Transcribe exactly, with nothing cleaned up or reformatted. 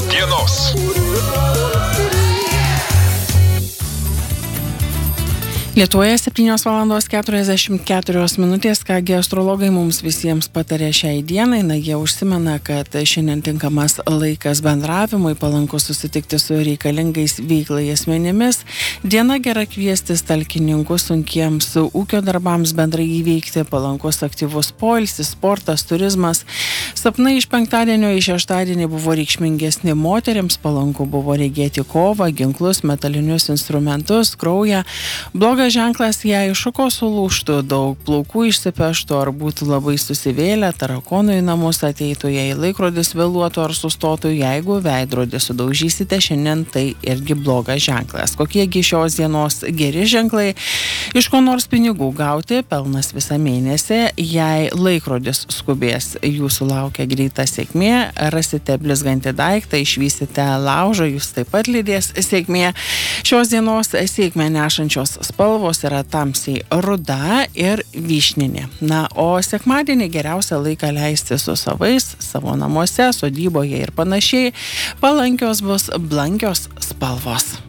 dienos. Lietuvoje septynios valandos keturiasdešimt keturios minutės, kągi astrologai mums visiems patarė šiai dienai. Na, jie užsimena, kad šiandien tinkamas laikas bendravimui, palanku susitikti su reikalingais veiklai asmenimis. Diena gera kviestis talkininkus sunkiems ūkio darbams bendrai įveikti, palankus aktyvus poilsis, sportas, turizmas. Sapnai iš penktadienio į šeštadienį buvo reikšmingesni moteriams, palanku buvo regėti kovą, ginklus, metalinius instrumentus, kraują. Blogas ženklas, jei šukos sulūžtų, daug plaukų išsipeštų ar būtų labai susivėlę, tarakonų į namus ateitų, jei laikrodis vėluotų ar sustotų, jeigu veidrodį sudaužysite šiandien, tai irgi blogas ženklas. Kokiegi šios dienos geri ženklai? Iš ko nors pinigų gauti, pelnas visą mėnesį, jei laikrodis skubės, jūsų laukia greita sėkmė, rasite blizgantį daiktą, išvysite laužą, jūs taip pat lydės sėkmė. Šios dienos sėkmę nešančios spalvos yra tamsiai ruda ir vyšninė. Na, o sekmadienį geriausia laiką leisti su savais, savo namuose, sodyboje ir panašiai. Palankios bus blankios spalvos.